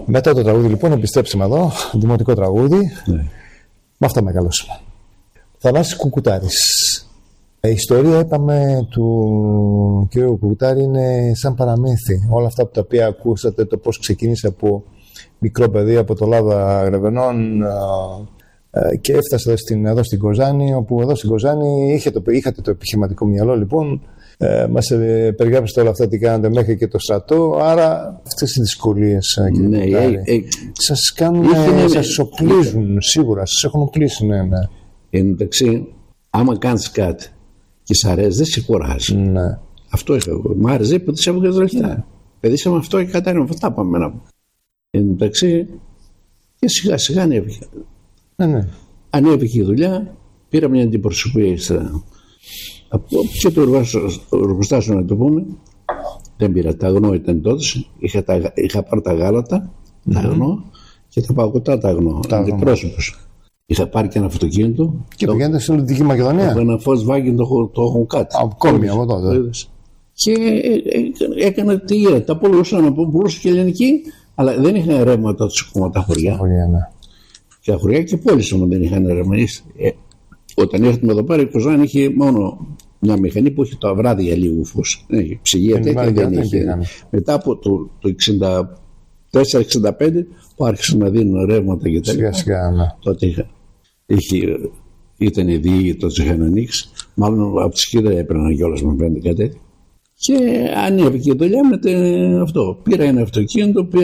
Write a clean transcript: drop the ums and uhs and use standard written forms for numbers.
Μετά το τραγούδι λοιπόν επιστρέψαμε εδώ, δημοτικό τραγούδι. Ναι. Με αυτά μεγαλώσαμε. Θανάσης Κουκουτάρης. Η ιστορία, είπαμε, του κ. Κουκουτάρη είναι σαν παραμύθι. Όλα αυτά τα οποία ακούσατε, το πώς ξεκίνησε από μικρό παιδί, από το Λάδα Γρεβενών και έφτασε εδώ στην Κοζάνη, όπου εδώ στην Κοζάνη είχατε το επιχειρηματικό μυαλό, λοιπόν. Μας περιγράψετε όλα αυτά τι κάνατε μέχρι και το στρατό. Άρα αυτές οι δυσκολίες, κύριε Κουκουτάρη, σας κάνουν, σας οπλίζουν σίγουρα, σας έχουν οπλίσει. Ναι. Εν μεταξύ, άμα κάνεις κάτι και σ' αρέσει, δεν σε κουράζει. Ναι. Αυτό είχα εγώ. Μ' άρεσε που της έβγαζε λεφτά. Ναι. Παιδίσαμε αυτό και κατάρρευμα. Αυτά πάμε να πούμε. Εν μεταξύ, και σιγά σιγά ανέβηκε. Ναι. Ανέβηκε η δουλειά, πήρα μια αντιπροσωπεία και το εργοστάσιο, να το πούμε. Δεν πήρα, τα αγνό ήταν τότε. Είχα πάρει τα γάλατα, τα αγνό, και τα παγωτά τα αγνό. Αντιπρόσωπος. Είχα πάρει και ένα αυτοκίνητο. Και πηγαίνετε στην Δυτική Μακεδονία. Από ένα Volkswagen το έχουν κάτι. Ακόμη από τότε. Και έκανα τι είδα. Τα πουλούσαν και ελληνική, αλλά δεν είχαν ρεύματα ακόμα τα χωριά. Και τα χωριά και πόλεις όμως δεν είχαν ρεύμα. Όταν έρθουμε εδώ πέρα, η Κοζάνη είχε μόνο μια μηχανή που είχε το αβράδι για λίγο φως. Ψυγεία τέτοια δεν είχε. Μετά από το 64-65 που άρχισαν να δίνουν ρεύματα και τέτοια. Τότε ήταν οι δύο, το είχαν ανοίξει. Μάλλον από τη Σκύδρα έπαιρναν κιόλας με 5 κάτι. Και ανέβηκε η δουλειά με αυτό. Πήρα ένα αυτοκίνητο,